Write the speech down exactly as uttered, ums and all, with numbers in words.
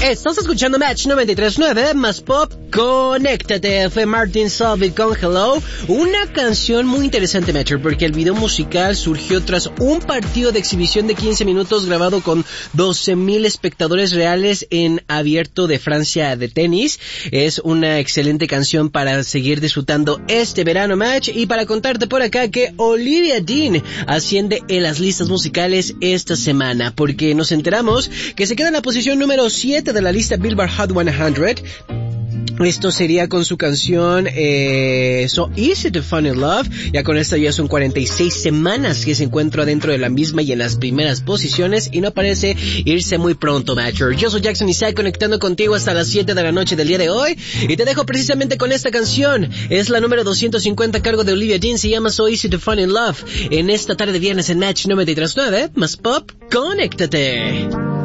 Estás escuchando Match noventa y tres punto nueve, más pop, conéctate. Fue Martin Solveig con Hello. Una canción muy interesante, Matcher, porque el video musical surgió tras un partido de exhibición de quince minutos grabado con doce mil espectadores reales en Abierto de Francia de tenis. Es una excelente canción para seguir disfrutando este verano, Match, y para contarte por acá que Olivia Dean asciende en las listas musicales esta semana, porque nos enteramos que se queda en la posición número siete de la lista Billboard Hot cien. Esto sería con su canción eh, So Easy to Fall in Love. Ya con esta ya son cuarenta y seis semanas que se encuentra dentro de la misma y en las primeras posiciones, y no parece irse muy pronto, Matcher. Yo soy Jackson Isaac, conectando contigo hasta las siete de la noche del día de hoy, y te dejo precisamente con esta canción. Es la número doscientos cincuenta a cargo de Olivia Dean, se llama So Easy to Fall in Love, en esta tarde de viernes en Match noventa y tres punto nueve, más pop, conéctate.